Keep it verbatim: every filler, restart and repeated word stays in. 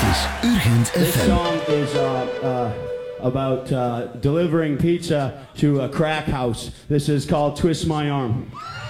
is Urgent This F M. song is uh, uh, about uh, delivering pizza to a crack house. This is called Twist My Arm.